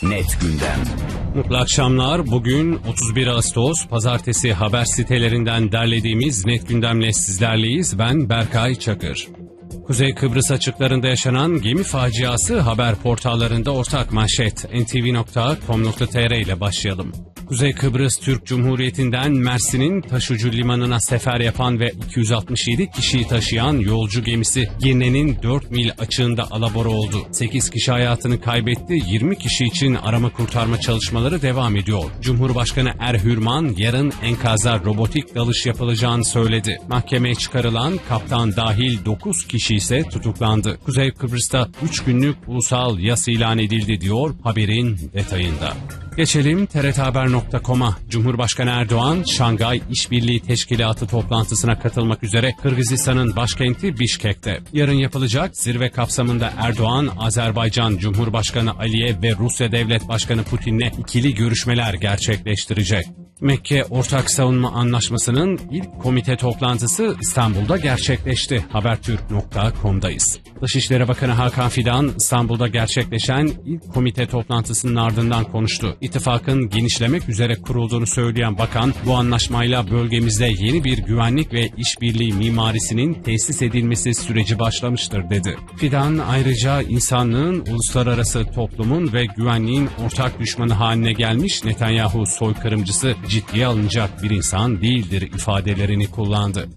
Net Gündem. Mutlu akşamlar. Bugün 31 Ağustos Pazartesi haber sitelerinden derlediğimiz Net Gündem'le sizlerleyiz. Ben Berkay Çakır. Kuzey Kıbrıs açıklarında yaşanan gemi faciası haber portallarında ortak manşet. ntv.com.tr ile başlayalım. Kuzey Kıbrıs Türk Cumhuriyeti'nden Mersin'in taşucu limanına sefer yapan ve 267 kişiyi taşıyan yolcu gemisi Girne'nin 4 mil açığında alabora oldu. 8 kişi hayatını kaybetti, 20 kişi için arama kurtarma çalışmaları devam ediyor. Cumhurbaşkanı Erhürman yarın enkaza robotik dalış yapılacağını söyledi. Mahkemeye çıkarılan kaptan dahil 9 kişi ise tutuklandı. Kuzey Kıbrıs'ta 3 günlük ulusal yas ilan edildi diyor haberin detayında. Geçelim TRTHaber.com'a. Cumhurbaşkanı Erdoğan, Şangay İşbirliği Teşkilatı toplantısına katılmak üzere Kırgızistan'ın başkenti Bişkek'te. Yarın yapılacak zirve kapsamında Erdoğan, Azerbaycan Cumhurbaşkanı Aliyev ve Rusya Devlet Başkanı Putin'le ikili görüşmeler gerçekleştirecek. Mekke Ortak Savunma Anlaşması'nın ilk komite toplantısı İstanbul'da gerçekleşti. Habertürk.com'dayız. Dışişleri Bakanı Hakan Fidan, İstanbul'da gerçekleşen ilk komite toplantısının ardından konuştu. İttifakın genişlemek üzere kurulduğunu söyleyen bakan, bu anlaşmayla bölgemizde yeni bir güvenlik ve işbirliği mimarisinin tesis edilmesi süreci başlamıştır dedi. Fidan ayrıca insanlığın, uluslararası toplumun ve güvenliğin ortak düşmanı haline gelmiş Netanyahu soykırımcısı ciddiye alınacak bir insan değildir ifadelerini kullandı.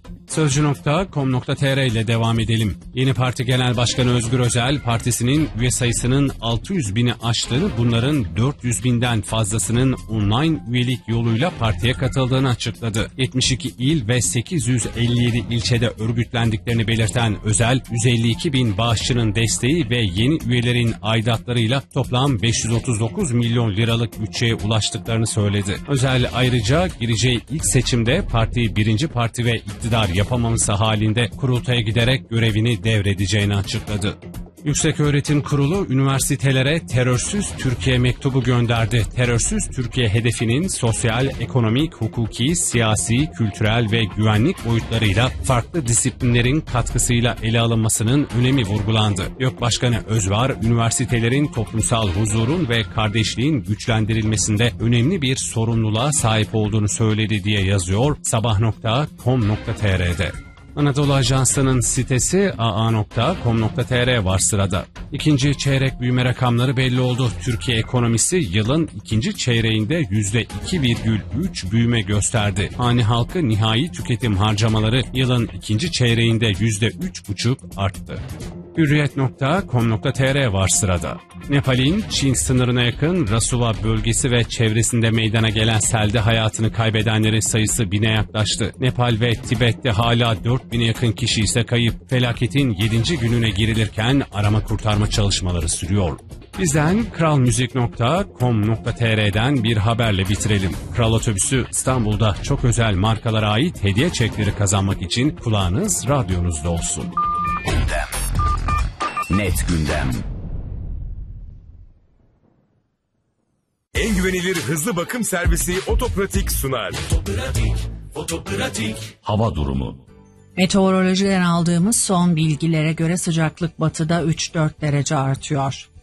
Sözcü.com.tr ile devam edelim. Yeni Parti Genel Başkanı Özgür Özel, partisinin üye sayısının 600 bini aştığını, bunların 400 binden fazlasının online üyelik yoluyla partiye katıldığını açıkladı. 72 il ve 857 ilçede örgütlendiklerini belirten Özel, 152 bin bağışçının desteği ve yeni üyelerin aidatlarıyla toplam 539 milyon liralık bütçeye ulaştıklarını söyledi. Özel ayrıca gireceği ilk seçimde partiyi birinci parti ve iktidar yapamaması halinde kurultaya giderek görevini devredeceğini açıkladı. Yükseköğretim Kurulu üniversitelere terörsüz Türkiye mektubu gönderdi. Terörsüz Türkiye hedefinin sosyal, ekonomik, hukuki, siyasi, kültürel ve güvenlik boyutlarıyla farklı disiplinlerin katkısıyla ele alınmasının önemi vurgulandı. YÖK Başkanı Özvar, üniversitelerin toplumsal huzurun ve kardeşliğin güçlendirilmesinde önemli bir sorumluluğa sahip olduğunu söyledi diye yazıyor sabah.com.tr'de. Anadolu Ajansı'nın sitesi aa.com.tr var sırada. İkinci çeyrek büyüme rakamları belli oldu. Türkiye ekonomisi yılın ikinci çeyreğinde %2,3 büyüme gösterdi. Hane halkı nihai tüketim harcamaları yılın ikinci çeyreğinde %3,5 arttı. Hürriyet.com.tr var sırada. Nepal'in Çin sınırına yakın Rasuva bölgesi ve çevresinde meydana gelen selde hayatını kaybedenlerin sayısı 1000'e yaklaştı. Nepal ve Tibet'te hala 4000'e yakın kişi ise kayıp. Felaketin 7. gününe girilirken arama kurtarma çalışmaları sürüyor. Bizden kralmuzik.com.tr'den bir haberle bitirelim. Kral Otobüsü İstanbul'da çok özel markalara ait hediye çekleri kazanmak için kulağınız radyonuzda olsun. Gündem. Net Gündem. En güvenilir hızlı bakım servisi Otopratik sunar. Otopratik. Hava durumu. Meteorolojiden aldığımız son bilgilere göre sıcaklık batıda 3-4 derece artıyor.